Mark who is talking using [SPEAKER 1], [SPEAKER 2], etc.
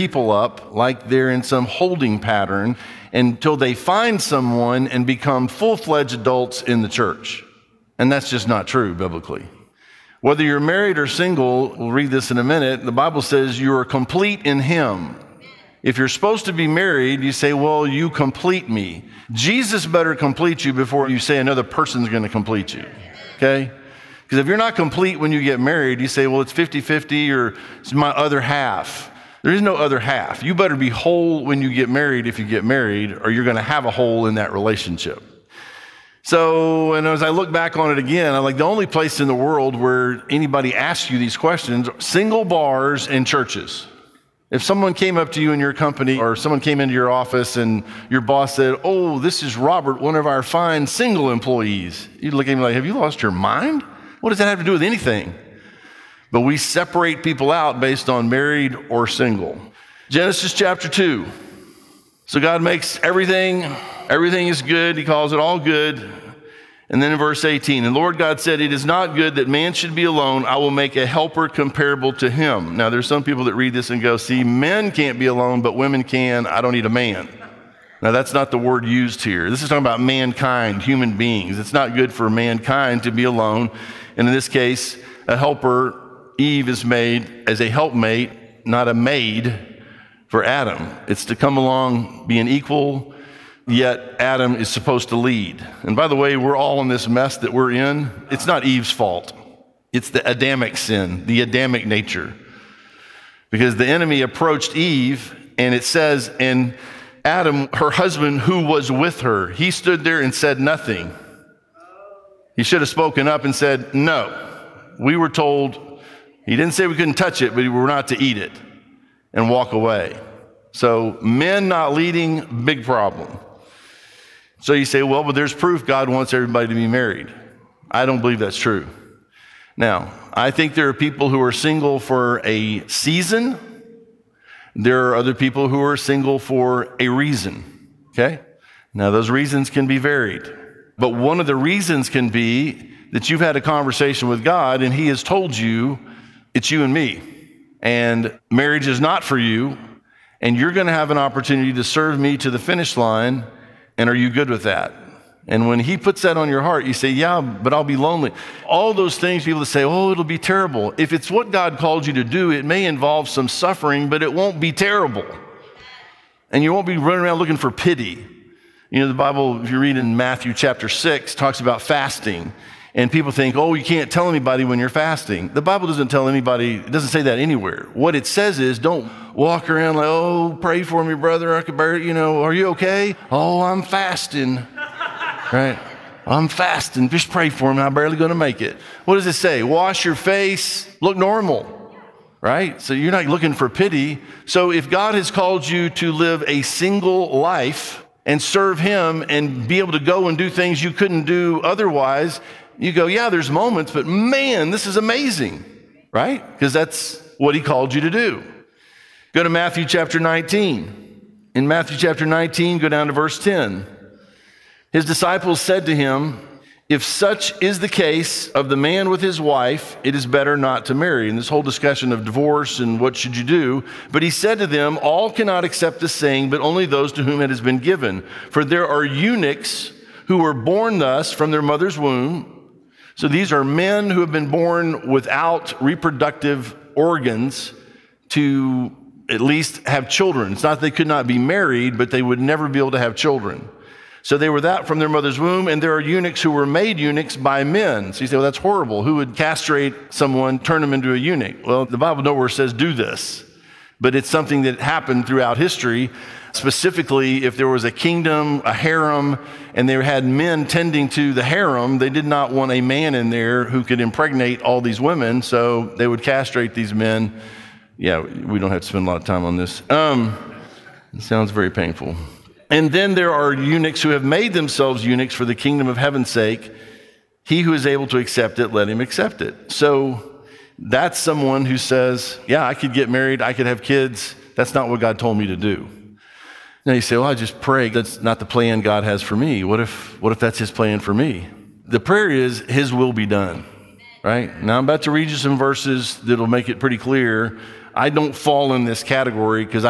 [SPEAKER 1] people up like they're in some holding pattern until they find someone and become full-fledged adults in the church. And that's just not true biblically. Whether you're married or single, we'll read this in a minute, the Bible says you are complete in him. If you're supposed to be married, you say, well, you complete me. Jesus better complete you before you say another person's going to complete you, okay? Because if you're not complete when you get married, you say, well, it's 50-50 or it's my other half. There is no other half. You better be whole when you get married if you get married, or you're going to have a hole in that relationship. So, and as I look back on it again, I'm like, the only place in the world where anybody asks you these questions, single bars and churches. If someone came up to you in your company or someone came into your office and your boss said, oh, this is Robert, one of our fine single employees. You'd look at him like, have you lost your mind? What does that have to do with anything? But we separate people out based on married or single. Genesis chapter 2. So God makes everything is good. He calls it all good. And then in verse 18, and Lord God said, it is not good that man should be alone. I will make a helper comparable to him. Now there's some people that read this and go, see, men can't be alone, but women can. I don't need a man. Now that's not the word used here. This is talking about mankind, human beings. It's not good for mankind to be alone. And in this case, a helper, Eve, is made as a helpmate, not a maid for Adam. It's to come along, be an equal, yet Adam is supposed to lead. And by the way, we're all in this mess that we're in. It's not Eve's fault. It's the Adamic sin, the Adamic nature. Because the enemy approached Eve, and it says, and Adam, her husband who was with her, he stood there and said nothing. He should have spoken up and said, no. We were told, he didn't say we couldn't touch it, but we were not to eat it and walk away. So men not leading, big problem. So you say, well, but there's proof God wants everybody to be married. I don't believe that's true. Now, I think there are people who are single for a season. There are other people who are single for a reason, okay? Now, those reasons can be varied. But one of the reasons can be that you've had a conversation with God and he has told you it's you and me. And marriage is not for you. And you're going to have an opportunity to serve me to the finish line. And are you good with that? And when he puts that on your heart, you say, yeah, but I'll be lonely. All those things, people say, oh, it'll be terrible. If it's what God called you to do, it may involve some suffering, but it won't be terrible. And you won't be running around looking for pity. You know, the Bible, if you read in Matthew chapter 6, talks about fasting. And people think, oh, you can't tell anybody when you're fasting. The Bible doesn't tell anybody, it doesn't say that anywhere. What it says is, don't walk around like, oh, pray for me, brother. I could bear, are you okay? Oh, I'm fasting, right? I'm fasting. Just pray for me. I'm barely going to make it. What does it say? Wash your face, look normal, right? So you're not looking for pity. So if God has called you to live a single life and serve him and be able to go and do things you couldn't do otherwise, you go, yeah, there's moments, but man, this is amazing, right? Because that's what he called you to do. Go to Matthew chapter 19. In Matthew chapter 19, go down to verse 10. His disciples said to him, if such is the case of the man with his wife, it is better not to marry. And this whole discussion of divorce and what should you do. But he said to them, all cannot accept the saying, but only those to whom it has been given. For there are eunuchs who were born thus from their mother's womb. So these are men who have been born without reproductive organs to at least have children. It's not that they could not be married, but they would never be able to have children. So they were that from their mother's womb, and there are eunuchs who were made eunuchs by men. So you say, well, that's horrible. Who would castrate someone, turn them into a eunuch? Well, the Bible nowhere says do this, but it's something that happened throughout history. Specifically, if there was a kingdom, a harem, and they had men tending to the harem, they did not want a man in there who could impregnate all these women, so they would castrate these men. Yeah, we don't have to spend a lot of time on this. It sounds very painful. And then there are eunuchs who have made themselves eunuchs for the kingdom of heaven's sake. He who is able to accept it, let him accept it. So that's someone who says, yeah, I could get married, I could have kids. That's not what God told me to do. Now you say, well, I just pray. That's not the plan God has for me. What if that's his plan for me? The prayer is his will be done, right? Now I'm about to read you some verses that'll make it pretty clear. I don't fall in this category because